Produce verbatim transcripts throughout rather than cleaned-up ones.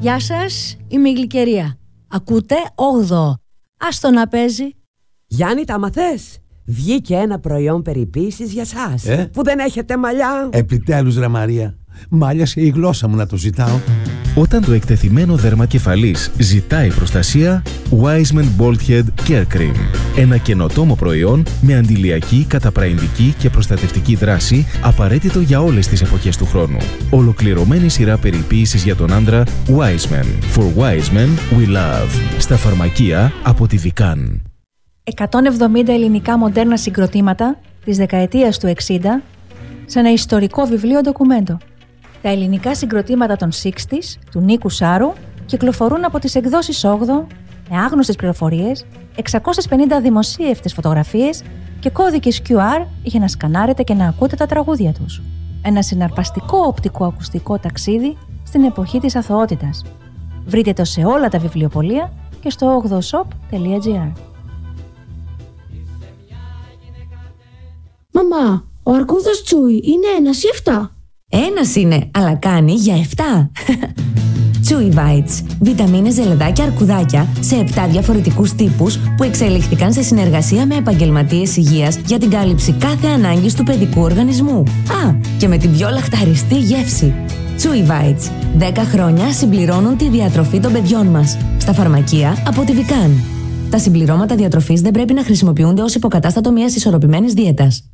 Γεια σας, είμαι η Γλυκερία. Ακούτε όγδοο. Άστο να παίζει. Γιάννη, τα μαθες? Βγήκε ένα προϊόν περιποίησης για σας, ε? που δεν έχετε μαλλιά. Επιτέλους ρε Μαρία, μάλιασε η γλώσσα μου να το ζητάω. Όταν το εκτεθειμένο δέρμα κεφαλής ζητάει προστασία, Wiseman Bald Head Care Cream. Ένα καινοτόμο προϊόν με αντιλιακή, καταπραϊντική και προστατευτική δράση, απαραίτητο για όλες τις εποχές του χρόνου. Ολοκληρωμένη σειρά περιποίησης για τον άντρα Wiseman. For Wiseman we love. Στα φαρμακεία από τη Vican. εκατόν εβδομήντα ελληνικά μοντέρνα συγκροτήματα της δεκαετίας του εξήντα σε ένα ιστορικό βιβλίο ντοκουμέντο. Τα ελληνικά συγκροτήματα των εξήντα του Νίκου Σάρου κυκλοφορούν από τις εκδόσεις όγδοο με άγνωστες πληροφορίες, εξακόσιες πενήντα δημοσίευτες φωτογραφίες και κώδικες κιου αρ για να σκανάρετε και να ακούτε τα τραγούδια τους. Ένα συναρπαστικό οπτικό-ακουστικό ταξίδι στην εποχή της αθωότητας. Βρείτε το σε όλα τα βιβλιοπωλεία και στο όγδοο shop τελεία τζι άρ. Μαμά, ο αρκούδας Τσούι είναι ένας ή εφτά? Ένας είναι, αλλά κάνει για εφτά. Chewy Bites. Βιταμίνες, ζελεδάκια, αρκουδάκια σε επτά διαφορετικούς τύπους που εξελίχθηκαν σε συνεργασία με επαγγελματίες υγείας για την κάλυψη κάθε ανάγκης του παιδικού οργανισμού. Α, και με την πιο λαχταριστή γεύση. Chewy Bites. δέκα χρόνια συμπληρώνουν τη διατροφή των παιδιών μας. Στα φαρμακεία από τη Vican. Τα συμπληρώματα διατροφής δεν πρέπει να χρησιμοποιούνται ως υποκατάστατο μιας ισορροπημένης δίαιτας.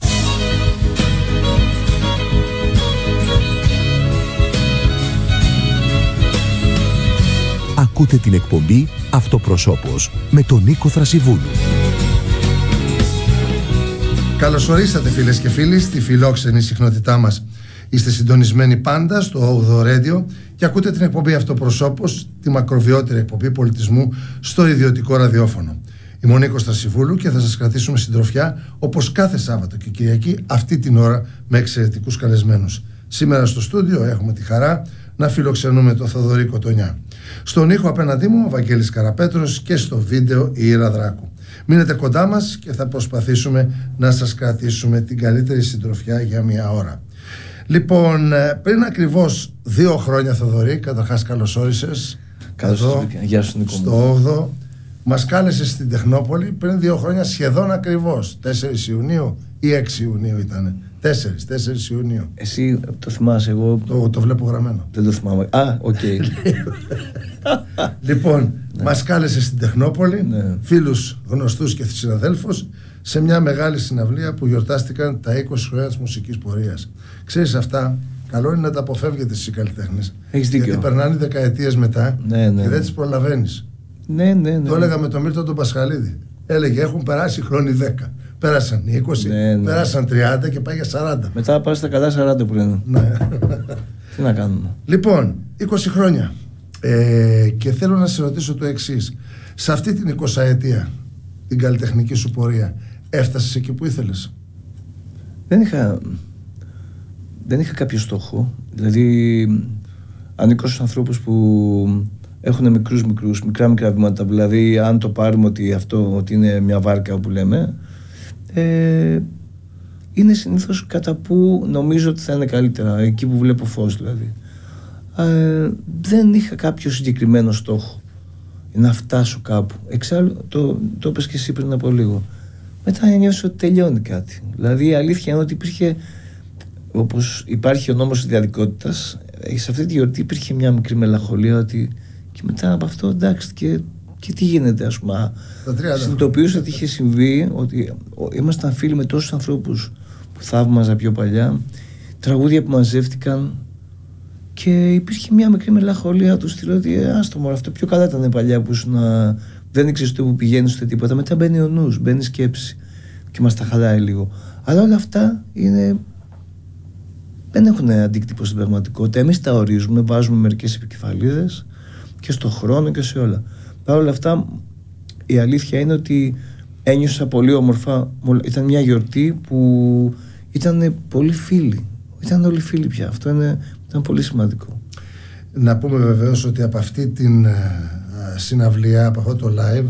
Ακούτε την εκπομπή Αυτοπροσώπος με τον Νίκο Θρασιβούλου. Καλώς ορίσατε φίλες και φίλοι στη φιλόξενη συχνότητά μας. Είστε συντονισμένοι πάντα στο όγδοο Radio και ακούτε την εκπομπή Αυτοπροσώπος, τη μακροβιότερη εκπομπή πολιτισμού στο ιδιωτικό ραδιόφωνο. Είμαι ο Νίκος Θρασιβούλου και θα σας κρατήσουμε συντροφιά όπως κάθε Σάββατο και Κυριακή αυτή την ώρα με εξαιρετικούς καλεσμένους. Σήμερα στο στούντιο έχουμε τη χαρά να φιλοξενούμε τον Θοδωρή Κοτονιά. Στον ήχο απέναντί μου ο Βαγγέλης Καραπέτρος και στο βίντεο η Ήρα Δράκου. Μείνετε κοντά μας και θα προσπαθήσουμε να σας κρατήσουμε την καλύτερη συντροφιά για μία ώρα. Λοιπόν, πριν ακριβώς δύο χρόνια, Θοδωρή, καταρχάς καλώς όρισες. Καλώς εδώ, Γεια σου, Νίκο. στο όγδοο. Μας κάλεσες στην Τεχνόπολη πριν δύο χρόνια σχεδόν ακριβώς. τέσσερις Ιουνίου ή έξι Ιουνίου ήτανε. Τέσσερις, τέσσερις Ιουνίου. Εσύ το θυμάσαι, εγώ Το, το βλέπω γραμμένο. δεν το θυμάμαι. Α, οκ. Okay. Λοιπόν, ναι. Μας κάλεσε στην Τεχνόπολη, ναι. φίλους, γνωστούς και συναδέλφους, σε μια μεγάλη συναυλία που γιορτάστηκαν τα είκοσι χρόνια της μουσικής πορείας. Ξέρεις, αυτά καλό είναι να τα αποφεύγετε στις καλλιτέχνες. Έχεις δίκιο. Γιατί περνάνε δεκαετίες μετά, ναι, ναι, και δεν ναι. τις προλαβαίνεις. Ναι, ναι, ναι. Το έλεγα με τον Μύρτο τον Πασχαλίδη. Έλεγε έχουν περάσει χρόνοι δέκα. Πέρασαν είκοσι, ναι, ναι. πέρασαν τριάντα και πάει για σαράντα. Μετά πάει στα καλά σαράντα που λένε. Ναι. Τι να κάνουμε. Λοιπόν, είκοσι χρόνια. Ε, και θέλω να σε ρωτήσω το εξής. Σε αυτή την εικοσαετία, την καλλιτεχνική σου πορεία, έφτασες εκεί που ήθελες? Δεν είχα, δεν είχα κάποιο στόχο. Δηλαδή, ανήκω στους ανθρώπους που έχουν μικρούς μικρούς, μικρά μικρά βήματα. Δηλαδή, αν το πάρουμε ότι αυτό ότι είναι μια βάρκα που λέμε, ε, είναι συνήθως κατά που νομίζω ότι θα είναι καλύτερα, εκεί που βλέπω φως δηλαδή. Ε, δεν είχα κάποιο συγκεκριμένο στόχο να φτάσω κάπου. Εξάλλου, το, το είπες και εσύ πριν από λίγο. Μετά νιώθω ότι τελειώνει κάτι. Δηλαδή η αλήθεια είναι ότι υπήρχε, όπως υπάρχει ο νόμος της διαδικότητας, σε αυτή τη γιορτή υπήρχε μια μικρή μελαγχολία ότι και μετά από αυτό εντάξει και, και τι γίνεται, ας πούμε. Συνειδητοποιούσα ότι είχε συμβεί, ότι ήμασταν φίλοι με τόσους ανθρώπους που θαύμαζα πιο παλιά, τραγούδια που μαζεύτηκαν και υπήρχε μια μικρή μελαγχολία του στυλ ότι άστο μωρέ, αυτό πιο καλά ήταν παλιά που ήσουν, δεν ήξερες το που πηγαίνεις ούτε τίποτα. Μετά μπαίνει ο νους, μπαίνει η σκέψη και μας τα χαλάει λίγο. Αλλά όλα αυτά είναι, δεν έχουν αντίκτυπο στην πραγματικότητα. Εμείς τα ορίζουμε, βάζουμε μερικές επικεφαλίδες και στο χρόνο και σε όλα. Παρ' όλα αυτά η αλήθεια είναι ότι ένιωσα πολύ όμορφα. Ήταν μια γιορτή που ήταν πολύ φίλοι. Ήταν όλοι φίλοι πια. Αυτό είναι, ήταν πολύ σημαντικό. Να πούμε βεβαίως ότι από αυτή την uh, συναυλία, από αυτό το live,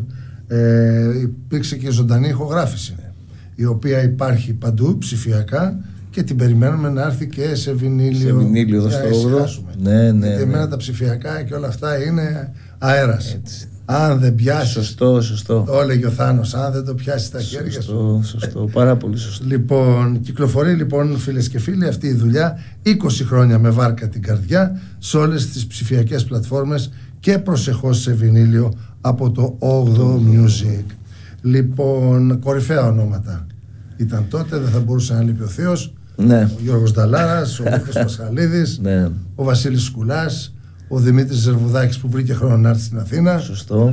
ε, υπήρξε και ζωντανή ηχογράφηση, η οποία υπάρχει παντού ψηφιακά και και την περιμένουμε να έρθει και σε βινίλιο. Σε βινίλιο εδώ στο όγδοο. Ναι, ναι. Γιατί εμένα ναι. τα ψηφιακά και όλα αυτά είναι αέρας. Έτσι. Αν δεν πιάσει. Σωστό, σωστό. Το έλεγε ο Θάνος, αν δεν το πιάσει στα χέρια σου. Σωστό, σωστό. Πάρα πολύ σωστό. Λοιπόν, κυκλοφορεί λοιπόν, φίλες και φίλοι, αυτή η δουλειά είκοσι χρόνια με βάρκα την καρδιά σε όλες τις ψηφιακές πλατφόρμες και προσεχώς σε βινίλιο από το όγδοο Music. Λοιπόν, κορυφαία ονόματα ήταν τότε, δεν θα μπορούσε να λείπει ο Θείος. Ναι. Ο Γιώργος Νταλάρας, ο Μίκος Πασχαλίδης, ναι. ο Βασίλης Σκουλάς, ο Δημήτρης Ζερβουδάκης που βρήκε χρόνο να έρθει στην Αθήνα. Σωστό.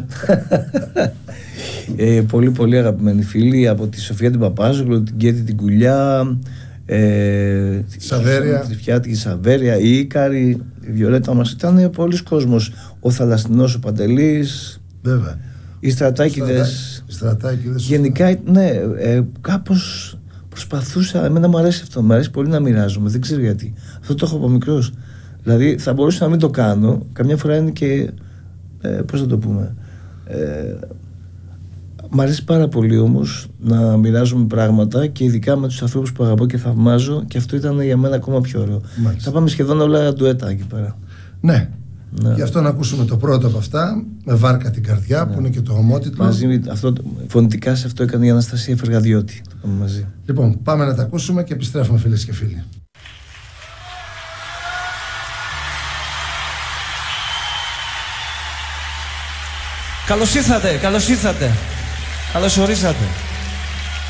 ε, πολύ πολύ αγαπημένοι φίλοι, από τη Σοφία την Παπάζογλου, την Κέτη την Κουλιά, ε, Σαβέρια, τη Φιάτη, η Σαβέρια, η Ίκαρη, η Βιολέτα μας. Ήταν πολλοί κόσμος. Ο Θαλασσινός, ο Παντελής. Βέβαια. Οι Στρατάκηδες. Οι Στρατάκηδες. Γενικά, ναι, ε, κάπως προσπαθούσα. Εμένα μου αρέσει αυτό. Μου αρέσει πολύ να μοιράζομαι. Δεν ξέρω γιατί. Αυτό το έχω από μικρός. Δηλαδή θα μπορούσα να μην το κάνω. Καμιά φορά είναι και. Ε, πώς θα το πούμε. Ε, μ' αρέσει πάρα πολύ όμως να μοιράζομαι πράγματα και ειδικά με τους ανθρώπους που αγαπώ και θαυμάζω, και αυτό ήταν για μένα ακόμα πιο ωραίο. Μάλιστα. Θα πάμε σχεδόν όλα ντουέτα εκεί πέρα. Ναι. Ναι. Γι' αυτό να ακούσουμε το πρώτο από αυτά, με βάρκα την καρδιά, ναι. που είναι και το ομότιτλο. Μαζί, αυτό, φωνητικά σε αυτό έκανε η Αναστασία Φεργαδιώτη. Το πάμε μαζί. Λοιπόν, πάμε να τα ακούσουμε και επιστρέφουμε, φίλες και φίλοι. Καλώς ήρθατε, καλώς ήρθατε. Καλώς ορίσατε.